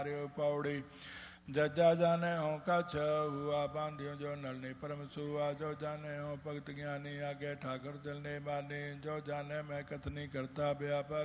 पौड़ी जज्जा जाने हो कछ हुआ बांधियों जो नलनी परम सुआ जो जाने हो भगत ज्ञानी आगे ठाकुर दिल ने बानी जो जाने मैं कथनी करता व्यापार